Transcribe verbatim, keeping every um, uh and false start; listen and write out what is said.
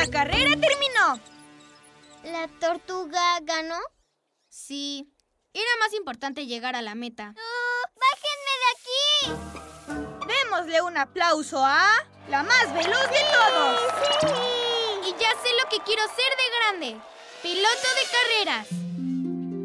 La carrera terminó. ¿La tortuga ganó? Sí, era más importante llegar a la meta. ¡Oh, bájenme de aquí! Démosle un aplauso a la más veloz de todos. ¡Sí! Y ya sé lo que quiero ser de grande. Piloto de carreras.